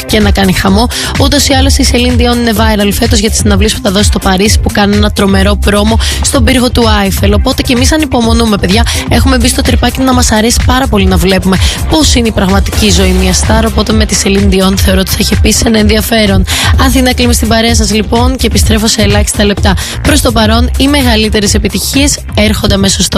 και να κάνει χαμό. Ούτως ή άλλως η Celine Dion είναι viral φέτος για τις συναυλίες που θα δώσει στο Παρίσι, που κάνει ένα τρομερό πρόμο στον πύργο του Άιφελ. Οπότε και εμείς ανυπομονούμε, παιδιά. Έχουμε μπει στο τρυπάκι να μας αρέσει πάρα πολύ να βλέπουμε πώς είναι η πραγματική ζωή μια στάρ. Οπότε με τη Celine Dion θεωρώ ότι θα έχει επίσης ένα ενδιαφέρον. Αθήνα, κλείνουμε στην παρέα σας λοιπόν και επιστρέφω σε ελάχιστα λεπτά. Προς το παρόν, οι μεγαλύτερες επιτυχίες έρχονται αμέσως τώρα.